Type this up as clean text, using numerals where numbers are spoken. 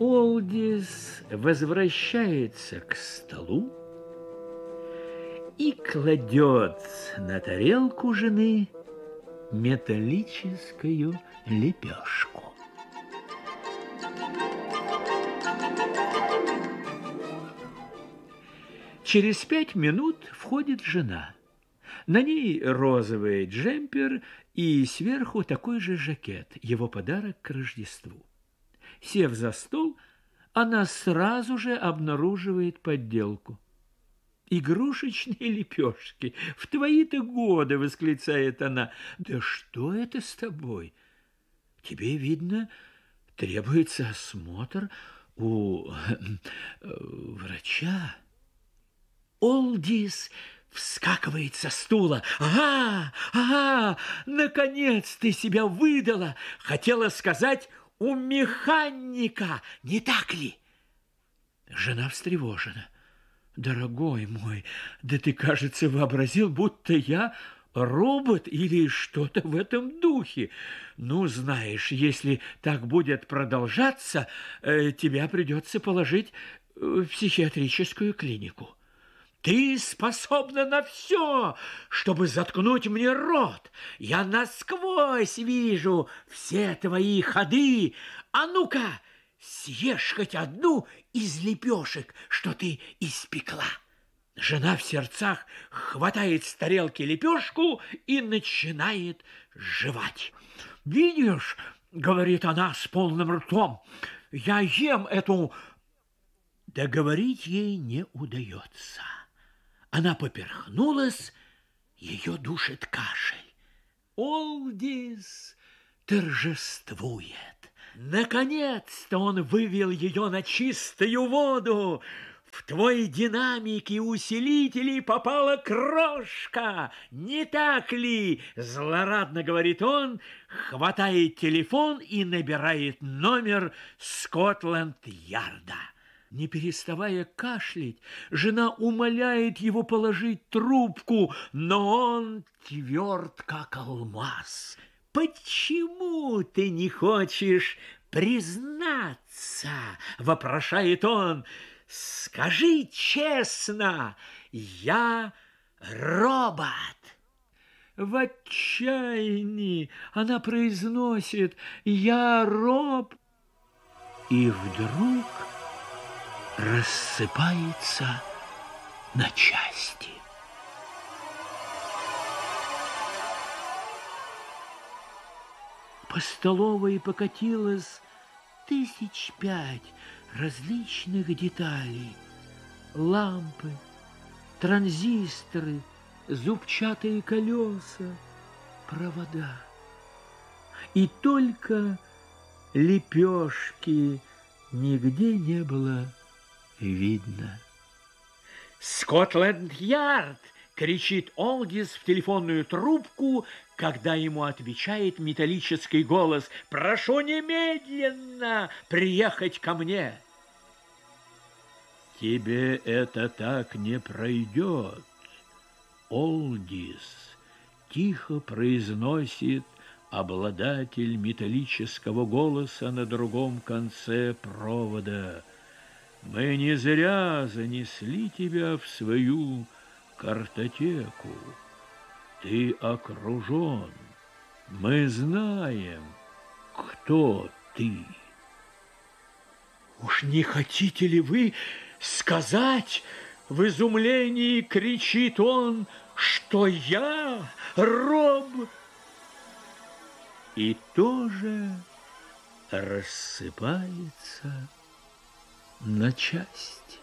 Олдис возвращается к столу и кладет на тарелку жены металлическую лепешку. Через 5 минут входит жена. На ней розовый джемпер и сверху такой же жакет, его подарок к Рождеству. Сев за стол, она сразу же обнаруживает подделку. «Игрушечные лепешки! В твои-то годы!» — восклицает она. «Да что это с тобой? Тебе, видно, требуется осмотр у врача». Олдис вскакивает со стула. Ага, наконец ты себя выдала. Хотела сказать, у механика, не так ли?» Жена встревожена. «Дорогой мой, да ты, кажется, вообразил, будто я робот или что-то в этом духе. Ну, знаешь, если так будет продолжаться, тебя придется положить в психиатрическую клинику. Ты способна на все, чтобы заткнуть мне рот. Я насквозь вижу все твои ходы. А ну-ка, съешь хоть одну из лепешек, что ты испекла». Жена в сердцах хватает с тарелки лепешку и начинает жевать. «Видишь, — говорит она с полным ртом, — я ем эту...» Договорить ей не удается. Она поперхнулась, ее душит кашель. Олдис торжествует. Наконец-то он вывел ее на чистую воду. В твой динамик и усилители попала крошка. Не так ли? Злорадно говорит он, хватает телефон и набирает номер Скотланд-Ярда. Не переставая кашлять, жена умоляет его положить трубку, но он тверд, как алмаз. «Почему ты не хочешь признаться?» – вопрошает он. «Скажи честно, я робот». В отчаянии она произносит «Я роб». И вдруг рассыпается на части. По столовой покатилось 5 различных деталей. Лампы, транзисторы, зубчатые колеса, провода. И только лепешки нигде не было видно. «Скотланд-Ярд!» — кричит Олдис в телефонную трубку, когда ему отвечает металлический голос. «Прошу немедленно приехать ко мне!» «Тебе это так не пройдет, Олдис!» — тихо произносит обладатель металлического голоса на другом конце провода. «Мы не зря занесли тебя в свою картотеку. Ты окружен. Мы знаем, кто ты». «Уж не хотите ли вы сказать, — в изумлении кричит он, — что я роб?» И тоже рассыпается на части.